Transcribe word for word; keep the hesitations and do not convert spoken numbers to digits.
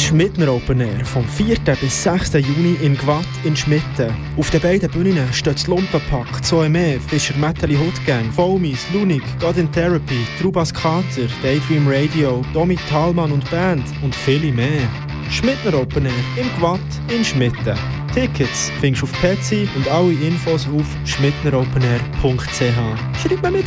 Schmidtner Open Air vom vierten bis sechsten Juni in Gwatt in Schmitten. Auf den beiden Bühnen steht das Lumpenpack, Zoe Mee, Fischer Metalli Hoodgang, Foamies, Lunik, God in Therapy, Trubas Kater, Daydream Radio, Domi Thalmann und Band und viele mehr. Schmidtner Open Air im Gwatt in Schmitten. Tickets findest du auf Petsy und alle Infos auf schmidtneropenair punkt c h. Schreib mir mit!